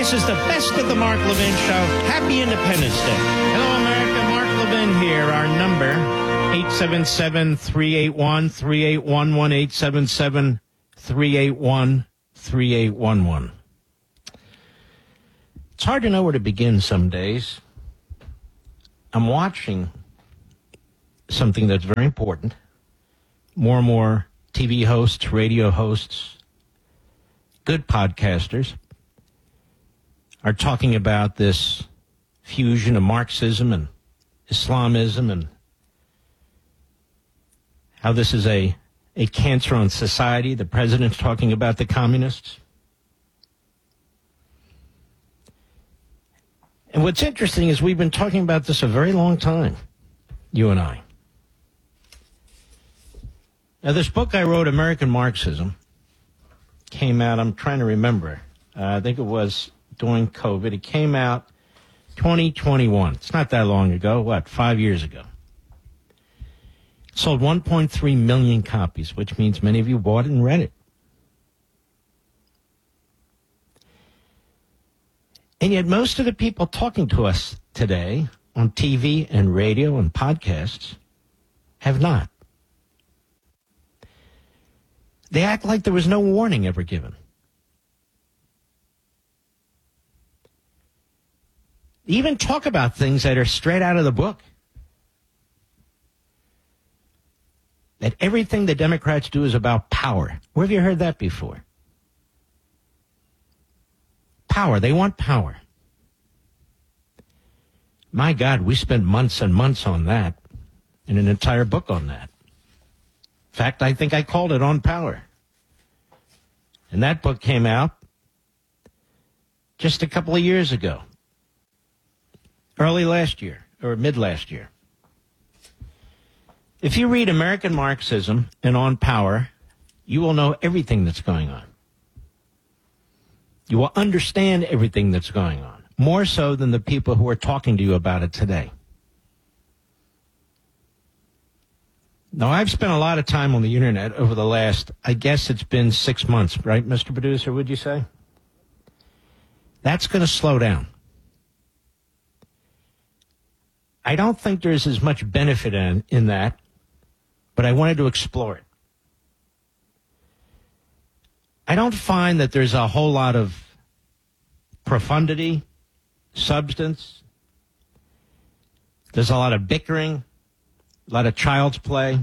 This is the best of the Mark Levin Show. Happy Independence Day. Hello, America. Mark Levin here. Our number, 877-381-3811, 877-381-3811. It's hard to know where to begin some days. I'm watching something that's very important. More and more TV hosts, radio hosts, good podcasters are talking about this fusion of Marxism and Islamism and how this is a cancer on society. The president's talking about the communists. And what's interesting is we've been talking about this a very long time, you and I. Now, this book I wrote, American Marxism, came out, I'm trying to remember, I think it was during COVID. It came out 2021. It's not that long ago. 5 years ago. It sold 1.3 million copies, which means many of you bought it and read it. And yet most of the people talking to us today on TV and radio and podcasts have not. They act like there was no warning ever given. They even talk about things that are straight out of the book. That everything the Democrats do is about power. Where have you heard that before? Power. They want power. My God, we spent months and months on that, and an entire book on that. In fact, I think I called it On Power. And that book came out just a couple of years ago. Early last year, or mid last year. If you read American Marxism and On Power, you will know everything that's going on. You will understand everything that's going on, more so than the people who are talking to you about it today. Now, I've spent a lot of time on the internet over the last, I guess it's been 6 months, right, Mr. Producer, would you say? That's going to slow down. I don't think there's as much benefit in that, but I wanted to explore it. I don't find that there's a whole lot of profundity, substance. There's a lot of bickering, a lot of child's play.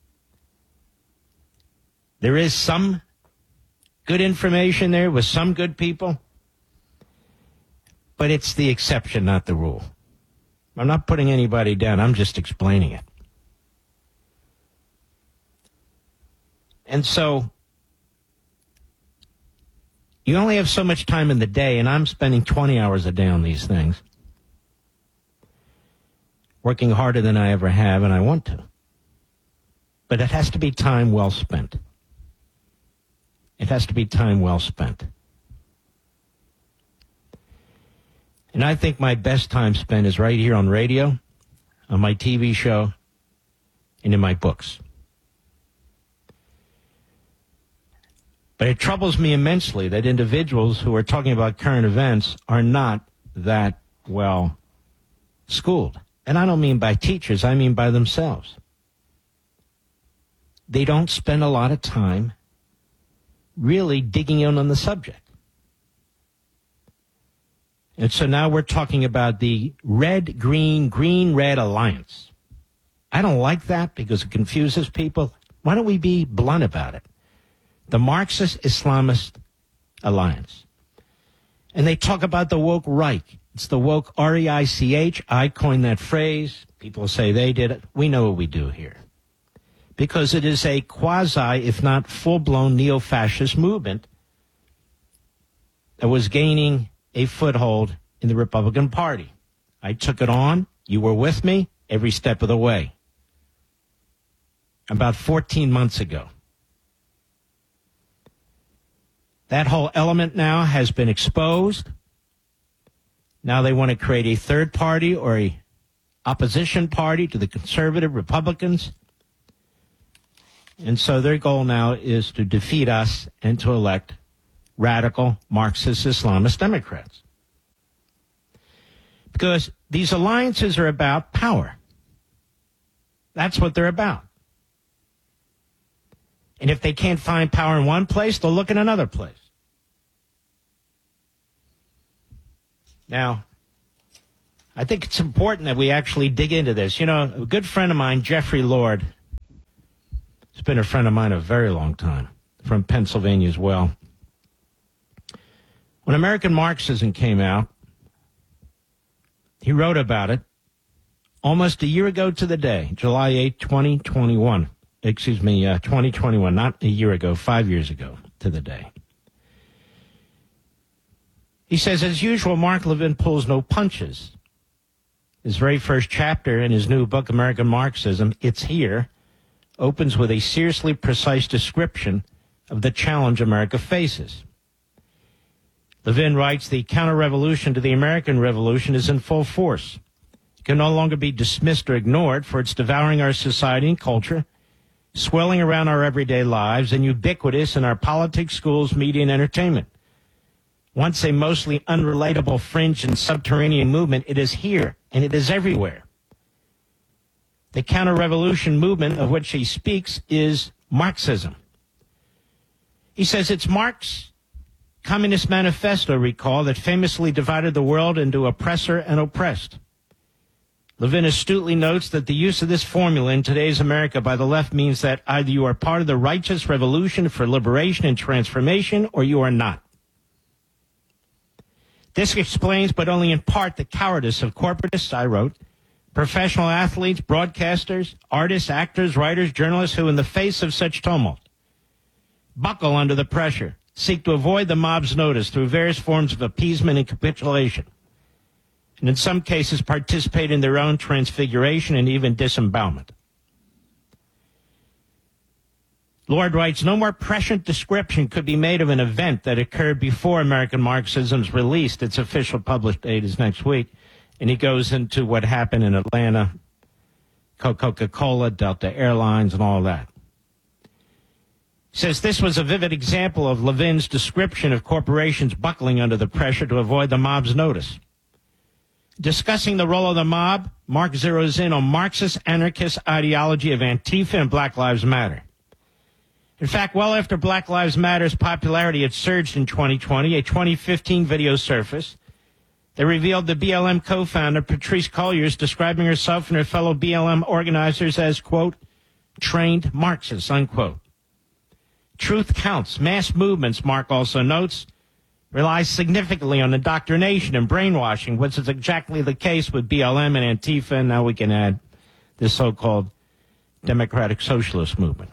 There is some good information there with some good people, but it's the exception, not the rule. I'm not putting anybody down. I'm just explaining it. And so you only have so much time in the day, and I'm spending 20 hours a day on these things, working harder than I ever have, and I want to. But it has to be time well spent. It has to be time well spent. And I think my best time spent is right here on radio, on my TV show, and in my books. But it troubles me immensely that individuals who are talking about current events are not that well schooled. And I don't mean by teachers, I mean by themselves. They don't spend a lot of time really digging in on the subject. And so now we're talking about the red-green, green-red alliance. I don't like that because it confuses people. Why don't we be blunt about it? The Marxist-Islamist alliance. And they talk about the woke Reich. It's the woke R-E-I-C-H. I coined that phrase. People say they did it. We know what we do here. Because it is a quasi, if not full-blown, neo-fascist movement that was gaining a foothold in the Republican Party. I took it on. You were with me every step of the way. About 14 months ago. That whole element now has been exposed. Now they want to create a third party or a opposition party to the conservative Republicans. And so their goal now is to defeat us and to elect radical Marxist Islamist Democrats. Because these alliances are about power. That's what they're about. And if they can't find power in one place, they'll look in another place. Now, I think it's important that we actually dig into this. You know, a good friend of mine, Jeffrey Lord, has been a friend of mine a very long time, from Pennsylvania as well. When American Marxism came out, he wrote about it almost a year ago to the day, July 8, 2021. 2021, not a year ago, 5 years ago to the day. He says, as usual, Mark Levin pulls no punches. His very first chapter in his new book, American Marxism, It's Here, opens with a seriously precise description of the challenge America faces. Levin writes, the counter-revolution to the American Revolution is in full force. It can no longer be dismissed or ignored, for it's devouring our society and culture, swelling around our everyday lives, and ubiquitous in our politics, schools, media, and entertainment. Once a mostly unrelatable fringe and subterranean movement, it is here, and it is everywhere. The counter-revolution movement of which he speaks is Marxism. He says it's Marx's Communist Manifesto, recall, that famously divided the world into oppressor and oppressed. Levin astutely notes that the use of this formula in today's America by the left means that either you are part of the righteous revolution for liberation and transformation, or you are not. This explains, but only in part, the cowardice of corporatists, I wrote, professional athletes, broadcasters, artists, actors, writers, journalists who, in the face of such tumult, buckle under the pressure, seek to avoid the mob's notice through various forms of appeasement and capitulation, and in some cases participate in their own transfiguration and even disembowelment. Lord writes, no more prescient description could be made of an event that occurred before American Marxism's released. Its official published date is next week. And he goes into what happened in Atlanta, Coca-Cola, Delta Airlines, and all that. He says this was a vivid example of Levin's description of corporations buckling under the pressure to avoid the mob's notice. Discussing the role of the mob, Mark zeroes in on Marxist anarchist ideology of Antifa and Black Lives Matter. In fact, well after Black Lives Matter's popularity had surged in 2020, a 2015 video surfaced that revealed the BLM co-founder Patrisse Cullors describing herself and her fellow BLM organizers as, quote, trained Marxists, unquote. Truth counts. Mass movements, Mark also notes, rely significantly on indoctrination and brainwashing, which is exactly the case with BLM and Antifa, and now we can add this so-called democratic socialist movement.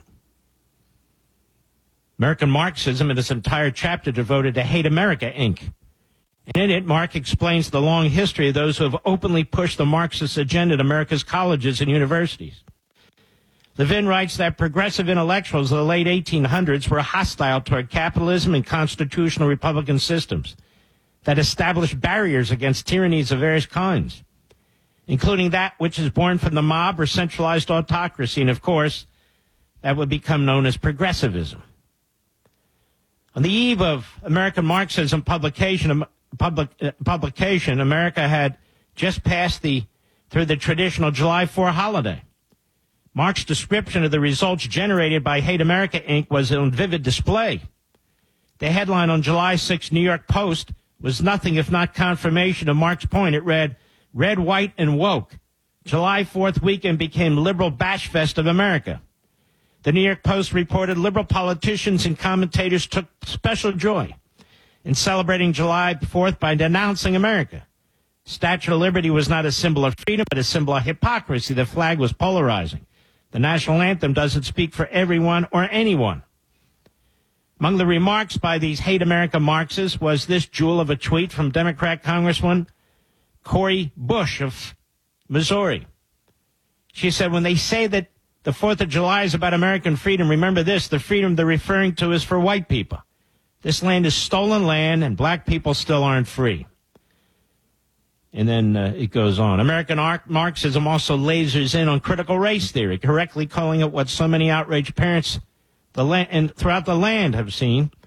American Marxism in its entire chapter devoted to Hate America, Inc. And in it, Mark explains the long history of those who have openly pushed the Marxist agenda at America's colleges and universities. Levin writes that progressive intellectuals of the late 1800s were hostile toward capitalism and constitutional republican systems that established barriers against tyrannies of various kinds, including that which is born from the mob or centralized autocracy, and of course, that would become known as progressivism. On the eve of American Marxism publication, America had just passed through the traditional July 4 holiday. Mark's description of the results generated by Hate America, Inc. was on vivid display. The headline on July 6 New York Post was nothing if not confirmation of Mark's point. It read, Red, White, and Woke. July 4th weekend became liberal bash fest of America. The New York Post reported liberal politicians and commentators took special joy in celebrating July 4th by denouncing America. Statue of Liberty was not a symbol of freedom, but a symbol of hypocrisy. The flag was polarizing. The national anthem doesn't speak for everyone or anyone. Among the remarks by these Hate America Marxists was this jewel of a tweet from Democrat Congresswoman Cori Bush of Missouri. She said, when they say that the 4th of July is about American freedom, remember this, the freedom they're referring to is for white people. This land is stolen land, and black people still aren't free. And then it goes on. American Marxism also lasers in on critical race theory, correctly calling it what so many outraged parents throughout the land have seen,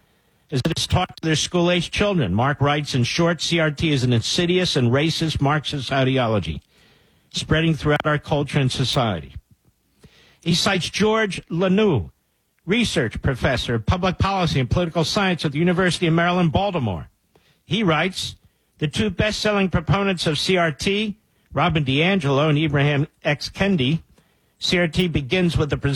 as it is taught to their school-aged children. Mark writes, in short, CRT is an insidious and racist Marxist ideology spreading throughout our culture and society. He cites George Lanou, research professor of public policy and political science at the University of Maryland, Baltimore. He writes, the two best-selling proponents of CRT, Robin DiAngelo and Ibrahim X. Kendi, CRT begins with the